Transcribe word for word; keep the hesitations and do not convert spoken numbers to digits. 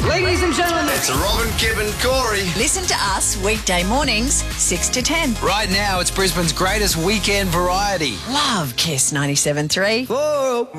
Ladies and gentlemen, It's Robin, Kib and Corey. Listen to us weekday mornings, six to ten. Right now, it's Brisbane's greatest weekend variety. Love Kiss ninety-seven point three. Whoa.